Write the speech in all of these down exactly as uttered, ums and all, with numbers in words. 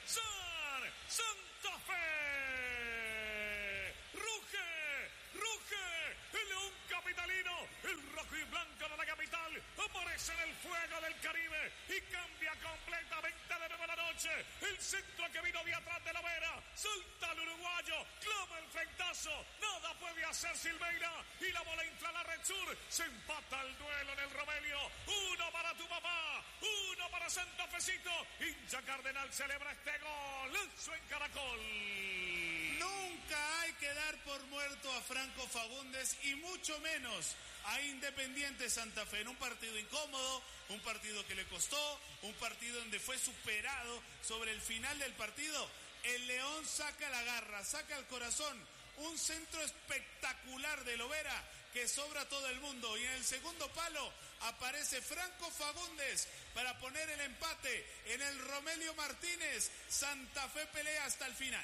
San Santa Fe. Ruge, ruge, el león capitalino, el rojo y blanco de la capital, aparece en el fuego del Caribe y cambia completamente de nuevo la noche. El centro que vino de atrás de la vera, salta el uruguayo, clama el frentazo, nada puede hacer Silveira y la bola infla la Red Sur. Se empata el duelo en el Romelio, uno para tu papá, uno para Santa Fecito. Hincha Cardenal celebra este gol, lanzó en Caracol. Nunca hay que dar por muerto a Franco Fagundes y mucho menos a Independiente Santa Fe en un partido incómodo, un partido que le costó, un partido donde fue superado. Sobre el final del partido, el León saca la garra, saca el corazón, un centro espectacular de Lovera que sobra todo el mundo, y en el segundo palo aparece Franco Fagundes para poner el empate en el Romelio Martínez. Santa Fe pelea hasta el final.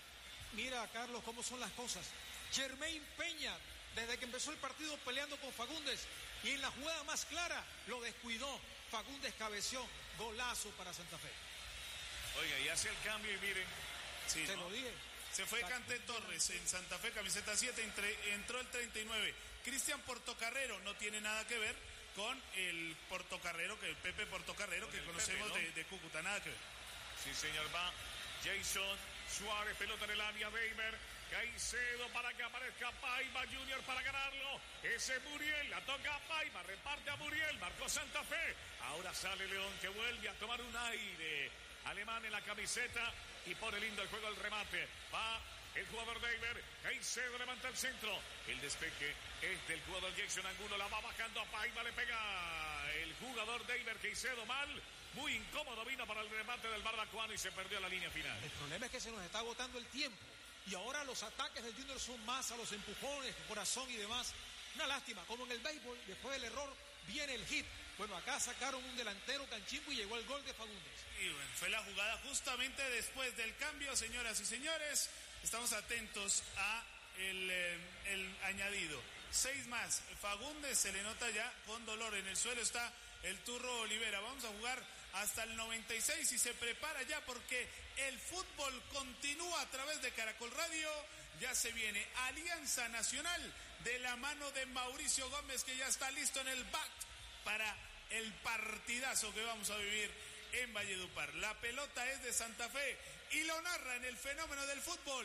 Mira, Carlos, cómo son las cosas. Germain Peña, desde que empezó el partido peleando con Fagundes, y en la jugada más clara lo descuidó. Fagundes cabeció, golazo para Santa Fe. Oiga, y hace el cambio y miren. Sí, Te ¿no? lo dije. Se fue Canté Torres en Santa Fe, camiseta siete, entre, entró el treinta y nueve. Cristian Portocarrero, no tiene nada que ver con el Portocarrero, que el Pepe Portocarrero, que conocemos Pepe, ¿no? de, de Cúcuta, nada que ver. Sí, señor, va Jason Suárez, pelota en el área, Weimer, Caicedo para que aparezca Paiva Junior para ganarlo. Ese Muriel, la toca a Paiva, reparte a Muriel, marcó Santa Fe. Ahora sale León, que vuelve a tomar un aire. Alemán en la camiseta y pone lindo el juego, el remate. Va el jugador Deiber, Caicedo levanta el centro. El despeje es del jugador Jackson Angulo, la va bajando a Paiva, le pega el jugador Deiber, Caicedo mal. Muy incómodo vino para el remate del barbacoano y se perdió la línea final. El problema es que se nos está agotando el tiempo. Y ahora los ataques del Junior son más a los empujones, corazón y demás. Una lástima, como en el béisbol, después del error viene el hit. Bueno, acá sacaron un delantero canchimbo y llegó el gol de Fagundes. Y bueno, fue la jugada justamente después del cambio, señoras y señores. Estamos atentos a el, eh, el añadido. Seis más. Fagundes se le nota ya con dolor. En el suelo está el Turro Olivera. Vamos a jugar hasta el noventa y seis y se prepara ya porque el fútbol continúa a través de Caracol Radio. Ya se viene Alianza Nacional de la mano de Mauricio Gómez, que ya está listo en el back para el partidazo que vamos a vivir en Valledupar. La pelota es de Santa Fe y lo narra en el fenómeno del fútbol,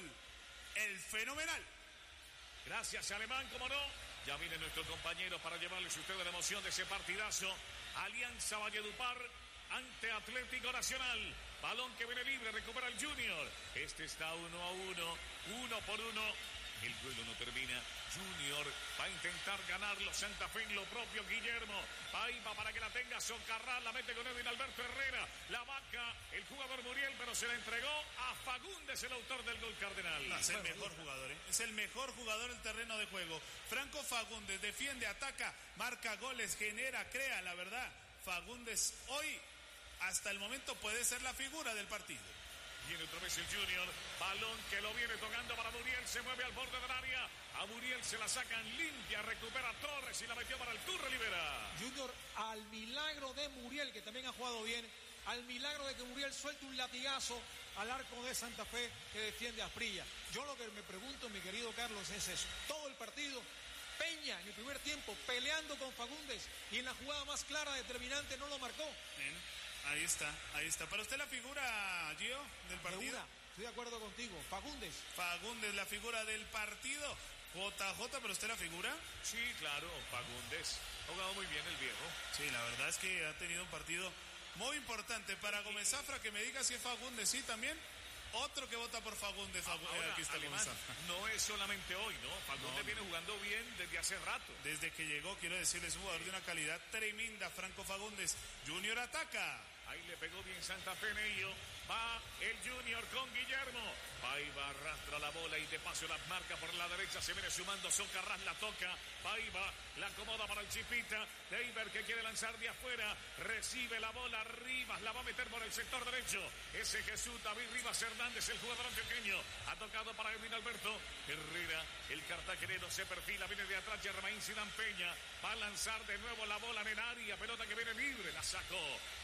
el fenomenal. Gracias, Alemán, como no. Ya viene nuestro compañero para llevarles a ustedes la emoción de ese partidazo. Alianza Valledupar ante Atlético Nacional. Balón que viene libre, recupera el Junior. Este está uno a uno, uno por uno. El duelo no termina. Junior va a intentar ganarlo. Santa Fe en lo propio. Guillermo Paiva para que la tenga Socarrás. La mete con Edwin Alberto Herrera. La vaca el jugador Muriel, pero se la entregó a Fagundes, el autor del gol Cardenal. No, es el mejor jugador, ¿eh? Es el mejor jugador en el terreno de juego. Franco Fagundes defiende, ataca, marca goles, genera, crea. La verdad, Fagundes hoy, hasta el momento, puede ser la figura del partido. Viene otra vez el Junior, balón que lo viene tocando para Muriel, se mueve al borde del área, a Muriel se la sacan limpia, recupera Torres y la metió para el Turro Rivera. Junior, al milagro de Muriel, que también ha jugado bien, al milagro de que Muriel suelte un latigazo al arco de Santa Fe que defiende a Asprilla. Yo lo que me pregunto, mi querido Carlos, es eso, todo el partido, Peña en el primer tiempo peleando con Fagundes y en la jugada más clara, determinante, no lo marcó. Bien. Ahí está, ahí está. ¿Para usted la figura, Gio, del partido? De una, estoy de acuerdo contigo. Fagundes. Fagundes, la figura del partido. J J, ¿pero usted la figura? Sí, claro, Fagundes. Ha jugado muy bien el viejo. Sí, la verdad es que ha tenido un partido muy importante. Para Gómez Zafra, que me diga si es Fagundes, sí, también. Otro que vota por Fagundes. Fagundes. Ahora, aquí está Alemán, no es solamente hoy, ¿no? Fagundes no, viene jugando bien desde hace rato. Desde que llegó, quiero decirles, es un jugador de una calidad tremenda, Franco Fagundes. Junior ataca. Ahí le pegó bien Santa Fe en ello. Va el Junior con Guillermo. Paiva arrastra la bola y de paso la marca por la derecha. Se viene sumando Socarrás, la toca. Paiva la acomoda para el Chipita. Deiber que quiere lanzar de afuera. Recibe la bola. Rivas la va a meter por el sector derecho. Ese Jesús David Rivas Hernández, el jugador antioqueño. Ha tocado para Edwin Alberto Herrera. El cartagenero se perfila. Viene de atrás Germain Sidán Peña. Va a lanzar de nuevo la bola en el área. Pelota que viene libre. La sacó Iván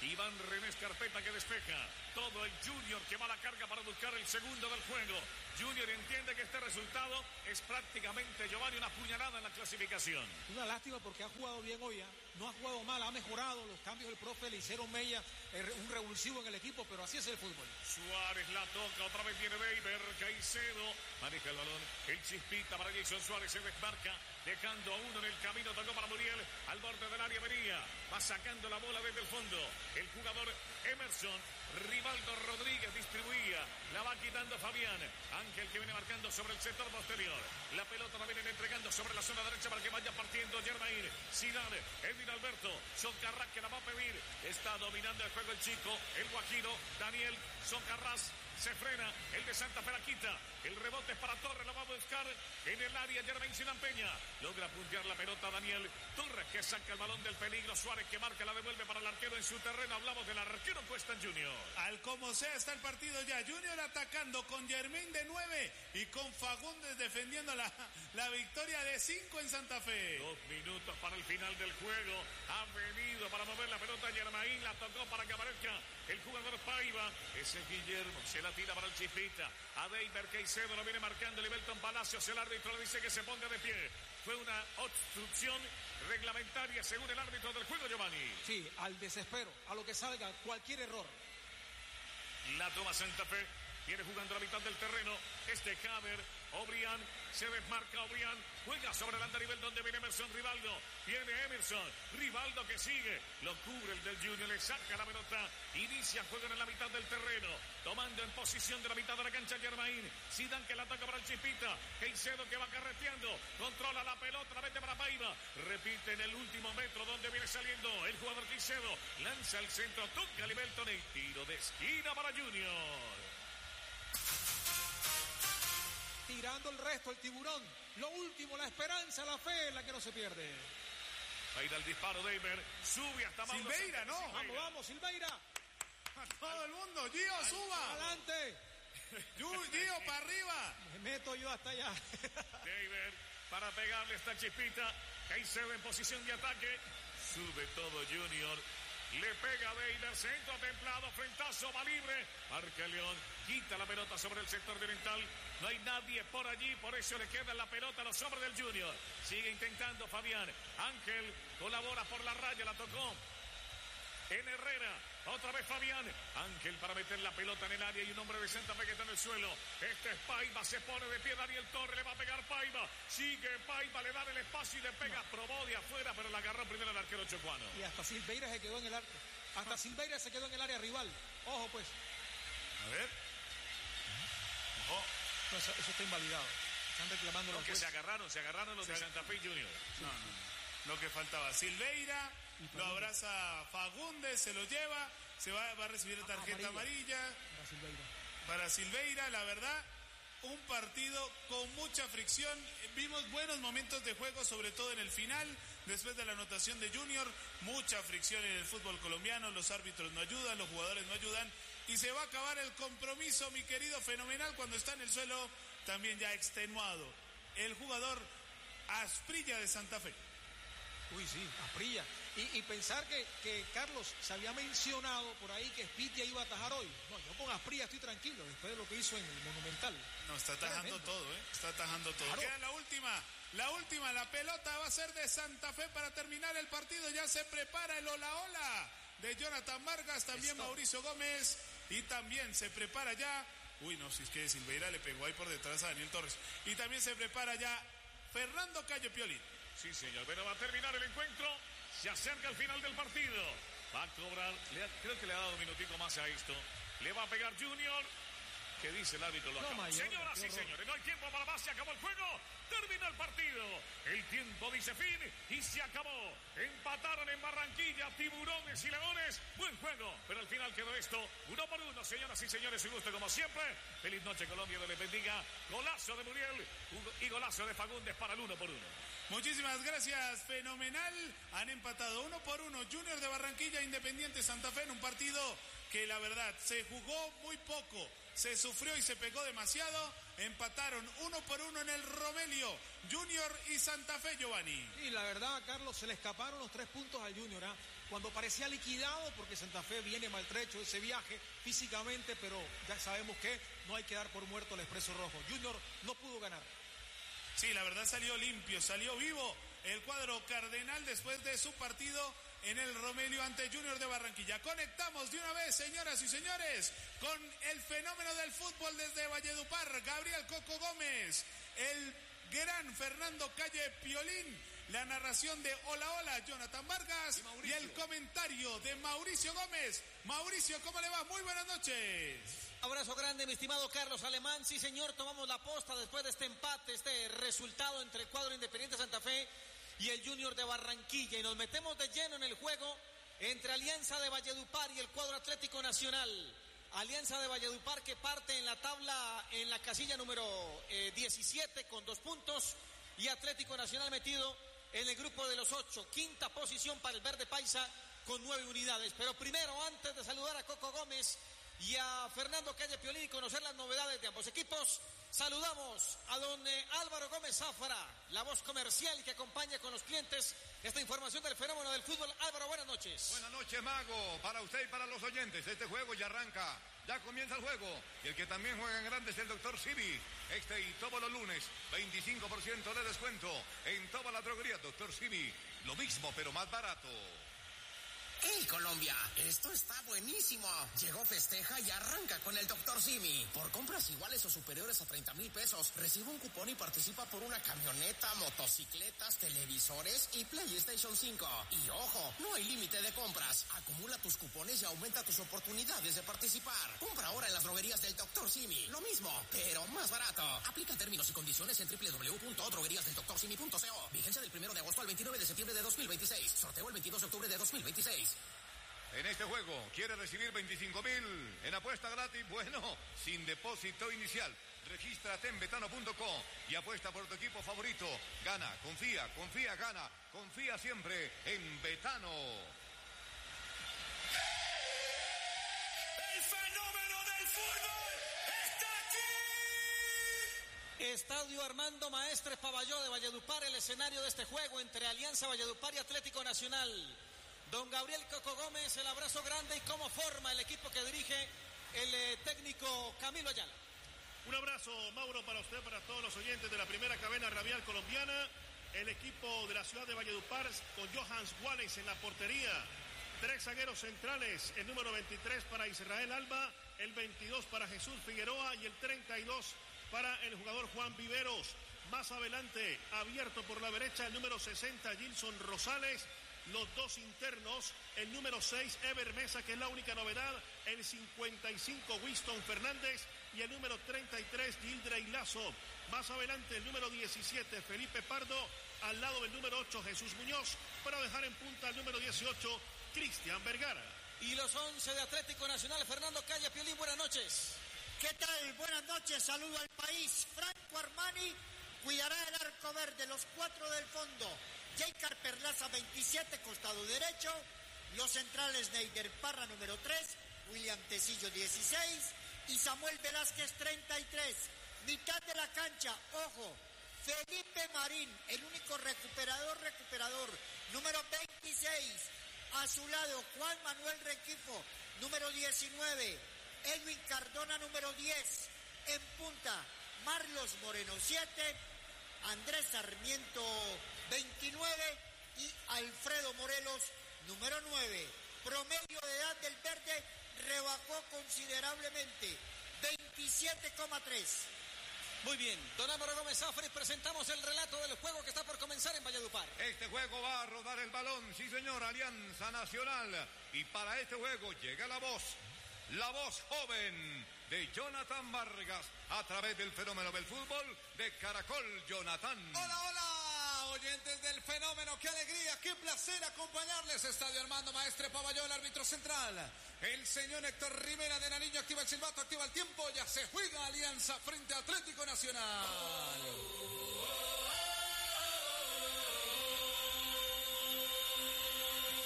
René Escarpeta que despeja. Todo el Junior que va a la carga para buscar el segundo del juego. Junior entiende que este resultado es prácticamente, Giovanni, una puñalada en la clasificación. Una lástima porque ha jugado bien hoy, ¿eh? No ha jugado mal, ha mejorado. Los cambios del profe le hicieron mella, un revulsivo en el equipo, pero así es el fútbol. Suárez la toca, otra vez viene Weber, Caicedo maneja el balón, el Chispita para Jason Suárez, se desmarca, dejando a uno en el camino, tocó para Muriel, al borde del área venía, va sacando la bola desde el fondo, el jugador Emerson, Rivaldo Rodríguez distribuía, la va quitando Fabián, Ángel que viene marcando sobre el sector posterior, la pelota la vienen entregando sobre la zona derecha para que vaya partiendo Germain, Zidane, Edwin Alberto, Socarrás que la va a pedir, está dominando el juego el chico, el guajiro, Daniel Socarrás, se frena, el de Santa Fe la quita, el rebote es para Torres, lo va a buscar en el área Germain Peña, logra puntear la pelota Daniel Torres que saca el balón del peligro, Suárez que marca, la devuelve para el arquero en su terreno, hablamos del arquero Cuesta Junior. Al como sea está el partido ya, Junior atacando con Germain de nueve y con Fagundes defendiendo la, la victoria de cinco en Santa Fe. Dos minutos para el final del juego, ha venido para mover la pelota Germain, la tocó para que aparezca el jugador Paiva, ese es Guillermo, se la tira para el Chispita, a Weber Caicedo lo viene marcando Libelton Palacios, el árbitro le dice que se ponga de pie, fue una obstrucción reglamentaria según el árbitro del juego, Giovanni. Sí, al desespero, a lo que salga, cualquier error. La toma Santa Fe, viene jugando a la mitad del terreno, este Haber, Obrián, se desmarca Obrián, juega sobre el andarivel donde viene Emerson Rivaldo, viene Emerson, Rivaldo que sigue, lo cubre el del Junior, le saca la pelota, inicia juego en la mitad del terreno, tomando en posición de la mitad de la cancha Germain, Zidane que la ataca para el Chispita, Caicedo que va carreteando, controla la pelota, la mete para Paiva, repite en el último metro donde viene saliendo el jugador Caicedo, lanza el centro, toca Libelton y tiro de esquina para Junior. Tirando el resto, el tiburón. Lo último, la esperanza, la fe, la que no se pierde. Va a ir al disparo Weber, sube hasta Mauro Silveira, ¿no? Silveira. Vamos, vamos, Silveira. A todo el mundo, Gio, suba. Adelante. Gio, para arriba. Me meto yo hasta allá. Weber para pegarle esta Chispita. Caicedo en posición de ataque. Sube todo Junior. Le pega Weber, centro templado, frentazo, va libre. Marca León, quita la pelota sobre el sector oriental. No hay nadie por allí, por eso le queda la pelota a los hombres del Junior. Sigue intentando Fabián. Ángel colabora por la raya, la tocó en Herrera. Otra vez Fabián. Ángel para meter la pelota en el área y un hombre de Santa Fe que está en el suelo. Este es Paiva, se pone de pie Daniel Torres, le va a pegar Paiva. Sigue Paiva, le da el espacio y le pega. No. Probó de afuera, pero la agarró primero el arquero chocuano. Y hasta Silveira se quedó en el arco. Hasta Silveira se quedó en el área rival. Ojo pues. A ver. Ojo. No, eso, eso está invalidado. Están reclamando no, los que jueces. se agarraron, se agarraron los se de Santa Fe Junior. No, no. Lo que faltaba. Silveira lo abraza Fagundes, se lo lleva, se va, va a recibir tarjeta amarilla, amarilla para Silveira. Para Silveira, la verdad, un partido con mucha fricción. Vimos buenos momentos de juego, sobre todo en el final, después de la anotación de Junior, mucha fricción en el fútbol colombiano, los árbitros no ayudan, los jugadores no ayudan, y se va a acabar el compromiso, mi querido Fenomenal, cuando está en el suelo, también ya extenuado, el jugador Asprilla de Santa Fe. Uy, sí, Asprilla. Y, y pensar que, que Carlos se había mencionado por ahí que Spitia iba a atajar hoy. No, yo con Asprilla estoy tranquilo después de lo que hizo en el Monumental. No, está atajando Tremendo. todo, ¿eh? Está atajando todo. Claro. Queda la última, la última, la pelota va a ser de Santa Fe para terminar el partido. Ya se prepara el hola hola de Jonathan Vargas, también Stop. Mauricio Gómez, y también se prepara ya. Uy, no, si es que Silveira le pegó ahí por detrás a Daniel Torres. Y también se prepara ya Fernando Cayo Piolín. Sí, señor, pero va a terminar el encuentro. Se acerca al final del partido. Va a cobrar, le ha, creo que le ha dado un minutico más a esto. Le va a pegar Junior. ¿Qué dice el árbitro? Lo no, acaba. mayor, Señoras y señores, no hay tiempo para más. Se acabó el juego. Terminó el partido. El tiempo dice fin y se acabó. Empataron en Barranquilla Tiburones y Leones. Buen juego, pero al final quedó esto uno por uno. Señoras y señores, un gusto como siempre. Feliz noche, Colombia, Dios les bendiga. Golazo de Muriel y golazo de Fagundes para el uno por uno. Muchísimas gracias, Fenomenal. Han empatado uno por uno Junior de Barranquilla, Independiente Santa Fe, en un partido que la verdad se jugó muy poco, se sufrió y se pegó demasiado. empataron uno por uno en el Romelio, Junior y Santa Fe, Giovanni. Y la verdad, Carlos, se le escaparon los tres puntos al Junior, ¿eh? Cuando parecía liquidado, porque Santa Fe viene maltrecho de ese viaje físicamente, pero ya sabemos que no hay que dar por muerto al Expreso Rojo. Junior no pudo ganar. Sí, la verdad salió limpio, salió vivo el cuadro cardenal después de su partido en el Romelio ante Junior de Barranquilla. Conectamos de una vez, señoras y señores, con el fenómeno del fútbol desde Valledupar, Gabriel Coco Gómez, el gran Fernando Calle Piolín, la narración de Hola Hola, Jonathan Vargas, y, y el comentario de Mauricio Gómez. Mauricio, ¿cómo le va? Muy buenas noches. Abrazo grande, mi estimado Carlos Alemán. Sí, señor, tomamos la posta después de este empate, este resultado entre el cuadro Independiente Santa Fe y el Junior de Barranquilla, y nos metemos de lleno en el juego entre Alianza de Valledupar y el cuadro Atlético Nacional. Alianza de Valledupar que parte en la tabla en la casilla número eh, diecisiete con dos puntos, y Atlético Nacional metido en el grupo de los ocho, quinta posición para el Verde Paisa con nueve unidades. Pero primero, antes de saludar a Coco Gómez y a Fernando Calle Piolín y conocer las novedades de ambos equipos, saludamos a don eh, Álvaro Gómez Zafra, la voz comercial que acompaña con los clientes esta información del fenómeno del fútbol. Álvaro, buenas noches. Buenas noches, Mago, para usted y para los oyentes. Este juego ya arranca, ya comienza el juego, y el que también juega en grande es el doctor Simi. Este y todos los lunes, veinticinco por ciento de descuento en toda la droguería doctor Simi. Lo mismo, pero más barato. ¡Hey, Colombia! Esto está buenísimo. Llegó Festeja y arranca con el doctor Simi. Por compras iguales o superiores a treinta mil pesos, recibe un cupón y participa por una camioneta, motocicletas, televisores y PlayStation cinco. Y ojo, no hay límite de compras. Acumula tus cupones y aumenta tus oportunidades de participar. Compra ahora en las droguerías del doctor Simi. Lo mismo, pero más barato. Aplica términos y condiciones en doble u doble u doble u punto droguerías del doctor simi punto co. Vigencia del primero de agosto al veintinueve de septiembre de dos mil veintiséis. Sorteo el veintidós de octubre de dos mil veintiséis. En este juego, ¿quiere recibir veinticinco mil en apuesta gratis? Bueno, sin depósito inicial. Regístrate en betano punto com y apuesta por tu equipo favorito. Gana, confía, confía, gana. Confía siempre en Betano. ¡El fenómeno del fútbol está aquí! Estadio Armando Maestres Pavalló de Valledupar, el escenario de este juego entre Alianza Valledupar y Atlético Nacional. Don Gabriel Coco Gómez, el abrazo grande, y cómo forma el equipo que dirige el eh, técnico Camilo Ayala. Un abrazo, Mauro, para usted, para todos los oyentes de la primera cadena radial colombiana. El equipo de la ciudad de Valledupar con Johans Wallace en la portería. Tres zagueros centrales, el número veintitrés para Israel Alba, el veintidós para Jesús Figueroa y el treinta y dos para el jugador Juan Viveros. Más adelante, abierto por la derecha, el número sesenta, Gilson Rosales. Los dos internos, el número seis, Ever Mesa, que es la única novedad, el cincuenta y cinco, Winston Fernández, y el número treinta y tres, Gildrey Lazo. Más adelante, el número diecisiete, Felipe Pardo, al lado del número ocho, Jesús Muñoz, para dejar en punta al número dieciocho, Cristian Vergara. Y los once de Atlético Nacional, Fernando Calle Piolín, buenas noches. ¿Qué tal? Buenas noches, saludo al país. Franco Armani cuidará el arco verde, los cuatro del fondo. Jaycar Perlaza, veintisiete, costado derecho. Los centrales, Neider Parra, número tres. William Tecillo, dieciséis. Y Samuel Velázquez, treinta y tres. Mitad de la cancha, ojo, Felipe Marín, el único recuperador, recuperador, número veintiséis. A su lado, Juan Manuel Requifo, número diecinueve. Edwin Cardona, número diez. En punta, Marlos Moreno, siete. Andrés Sarmiento, veintinueve, y Alfredo Morelos, número nueve. Promedio de edad del verde rebajó considerablemente, veintisiete coma tres. Muy bien, don Álvaro Gómez Zafra, y presentamos el relato del juego que está por comenzar en Valledupar. Este juego va a rodar el balón, sí señor, Alianza Nacional. Y para este juego llega la voz, la voz joven de Jonathan Vargas, a través del fenómeno del fútbol de Caracol. Jonathan. Hola, hola, oyentes del fenómeno, qué alegría, qué placer acompañarles. Estadio Armando Maestre Pavalló, el árbitro central, el señor Héctor Rivera de Nariño. Activa el silbato, activa el tiempo, ya se juega Alianza frente a Atlético Nacional. El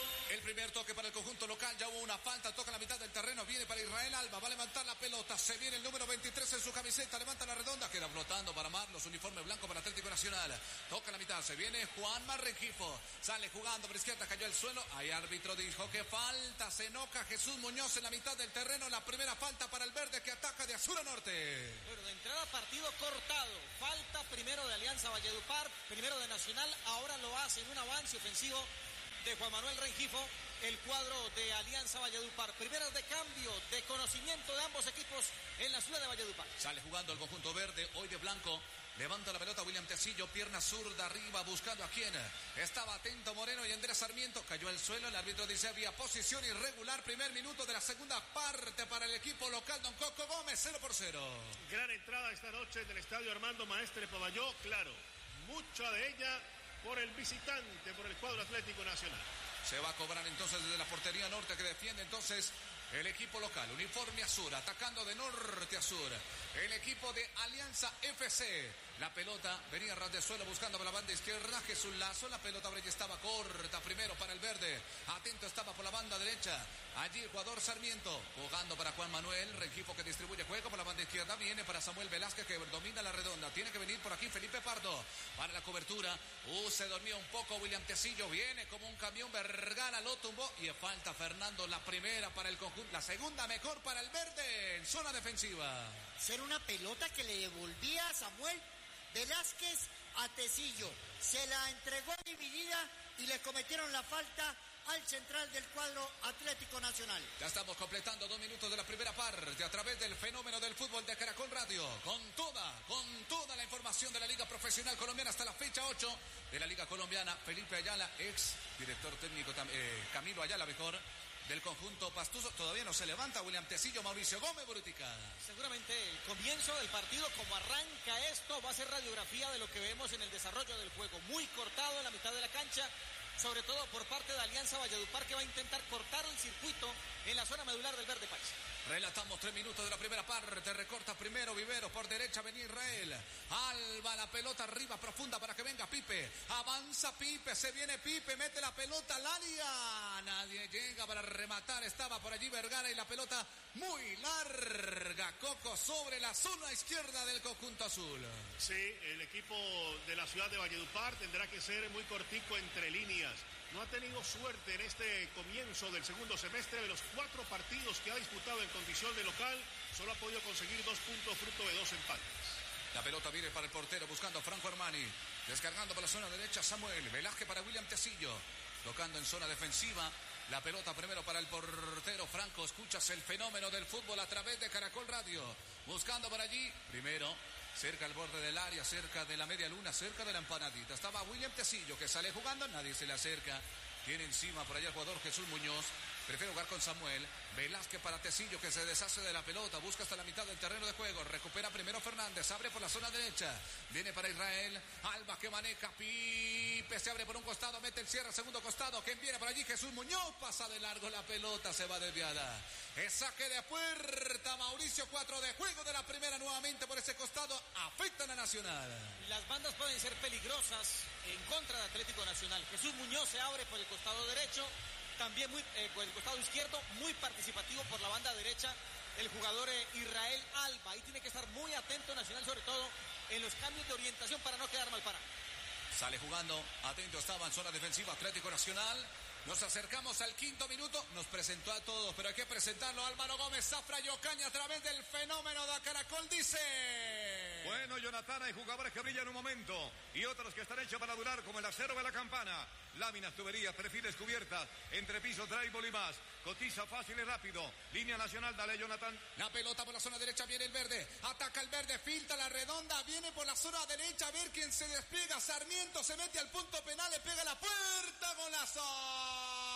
primer toque para el conjunto local, ya hubo una falta, toca la mitad del terreno, viene para Israel Alba, va a levantar la pelota, se viene el número veintitrés en su camiseta, levanta la redonda, queda flotando para Marlos, uniforme blanco para Atlético Nacional, toca la mitad, se viene Juanma Rengifo, sale jugando por izquierda, cayó al suelo, ahí árbitro dijo que falta, se enoja Jesús Muñoz en la mitad del terreno, la primera falta para el verde que ataca de sur a norte. Bueno, de entrada partido cortado, falta primero de Alianza Valledupar, primero de Nacional, ahora lo hace en un avance ofensivo de Juan Manuel Rengifo, el cuadro de Alianza Valledupar. Primeras de cambio, de conocimiento de ambos equipos en la ciudad de Valledupar. Sale jugando el conjunto verde, hoy de blanco. Levanta la pelota William Tecillo, pierna zurda arriba, buscando a quién. Estaba atento Moreno y Andrés Sarmiento. Cayó al suelo, el árbitro dice había posición irregular. Primer minuto de la segunda parte para el equipo local, Don Coco Gómez, cero por cero. Gran entrada esta noche del estadio Armando Maestre Pavalló, claro. Mucha de ella por el visitante, por el cuadro Atlético Nacional. Se va a cobrar entonces desde la portería norte que defiende entonces el equipo local. Uniforme azul, atacando de norte a sur. El equipo de Alianza F C. La pelota venía ras de suelo buscando por la banda izquierda. Jesús Lazo, la pelota ya estaba corta primero para el verde. Atento estaba por la banda derecha. Allí el jugador Sarmiento jugando para Juan Manuel. Rengifo que distribuye juego por la banda izquierda. Viene para Samuel Velázquez que domina la redonda. Tiene que venir por aquí Felipe Pardo para la cobertura. Uh, se dormía un poco William Tecillo. Viene como un camión. Vergara lo tumbó. Y falta Fernando, la primera para el conjunto. La segunda mejor para el verde en zona defensiva. Ser una pelota que le devolvía a Samuel Velázquez a Tecillo. Se la entregó dividida y le cometieron la falta al central del cuadro Atlético Nacional. Ya estamos completando dos minutos de la primera parte a través del fenómeno del fútbol de Caracol Radio. Con toda, con toda la información de la Liga Profesional Colombiana hasta la fecha ocho de la Liga Colombiana. Felipe Ayala, ex director técnico, eh, Camilo Ayala mejor, del conjunto pastuso. Todavía no se levanta William Tecillo, Mauricio Gómez Burutica. Seguramente el comienzo del partido, como arranca esto, va a ser radiografía de lo que vemos en el desarrollo del juego. Muy cortado en la mitad de la cancha, sobre todo por parte de Alianza Valledupar, que va a intentar cortar el circuito en la zona medular del verde país. Relatamos tres minutos de la primera parte. Recorta primero Vivero, por derecha venía Israel. Alba, la pelota arriba, profunda para que venga Pipe. Avanza Pipe, se viene Pipe, mete la pelota al área. Nadie llega para rematar. Estaba por allí Vergara y la pelota muy larga. Coco sobre la zona izquierda del conjunto azul. Sí, el equipo de la ciudad de Valledupar tendrá que ser muy cortico entre líneas. No ha tenido suerte en este comienzo del segundo semestre. De los cuatro partidos que ha disputado en condición de local, solo ha podido conseguir dos puntos fruto de dos empates. La pelota viene para el portero buscando a Franco Armani. Descargando por la zona derecha Samuel. Velázquez para William Tecillo. Tocando en zona defensiva. La pelota primero para el portero Franco. Escuchas el fenómeno del fútbol a través de Caracol Radio. Buscando por allí. Primero. Cerca al borde del área, cerca de la media luna, cerca de la empanadita. Estaba William Tecillo que sale jugando, nadie se le acerca. Tiene encima por allá el jugador Jesús Muñoz. Prefiere jugar con Samuel. Velázquez para Tecillo que se deshace de la pelota. Busca hasta la mitad del terreno de juego. Recupera primero Fernández. Abre por la zona derecha. Viene para Israel. Alba que maneja. Pipe se abre por un costado. Mete el cierre. Segundo costado. ¿Quién viene por allí? Jesús Muñoz. Pasa de largo la pelota. Se va desviada. Es saque de puerta. Mauricio, cuatro de juego de la primera nuevamente por ese costado. Afectan a Nacional. Las bandas pueden ser peligrosas en contra de Atlético Nacional. Jesús Muñoz se abre por el costado derecho. También muy, eh, por el costado izquierdo, muy participativo por la banda derecha, el jugador eh, Israel Alba. Ahí tiene que estar muy atento Nacional, sobre todo en los cambios de orientación para no quedar mal parado. Sale jugando, atento estaba en zona defensiva Atlético Nacional. Nos acercamos al quinto minuto, nos presentó a todos, pero hay que presentarlo. Álvaro Gómez, Zafra y Ocaña a través del fenómeno de Caracol dice... Bueno, Jonathan, hay jugadores que brillan un momento y otros que están hechos para durar, como el acero de la campana. Láminas, tuberías, perfiles, cubiertas, entrepisos, drywall y más. Cotiza fácil y rápido. Línea nacional, dale, Jonathan. La pelota por la zona derecha, viene el verde. Ataca el verde, filtra la redonda, viene por la zona derecha, a ver quién se despliega. Sarmiento se mete al punto penal, le pega la puerta, golazo.